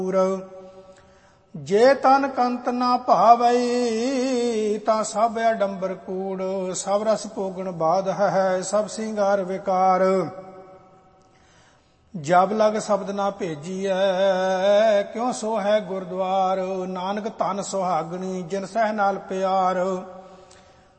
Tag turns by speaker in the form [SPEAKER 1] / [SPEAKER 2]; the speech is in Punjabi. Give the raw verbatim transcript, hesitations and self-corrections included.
[SPEAKER 1] ਜੇ ਤਨ ਕੰਤ ਨਾ ਭਾਵਈ ਤਾਂ ਸਭ ਅਡੰਬਰ ਕੂੜ। ਸਭ ਰਸ ਭੋਗਣ ਬਾਧ ਹੈ ਸਭ ਸਿੰਗਾਰ ਵਿਕਾਰ। ਜਬ ਲਗ ਸ਼ਬਦ ਨਾ ਭੇਜੀਐ ਕਿਉ ਸੋ ਹੈ ਗੁਰਦੁਆਰ। ਨਾਨਕ ਧਨ ਸੁਹਾਗਣੀ ਜਿਨ ਸਹਿ ਨਾਲ ਪਿਆਰ।